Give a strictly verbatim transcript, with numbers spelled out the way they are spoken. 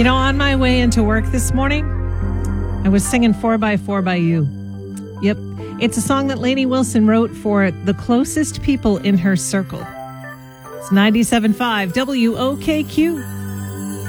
You know, on my way into work this morning, I was singing four by four by You. Yep, it's a song that Lainey Wilson wrote for the closest people in her circle. It's ninety-seven point five W O K Q.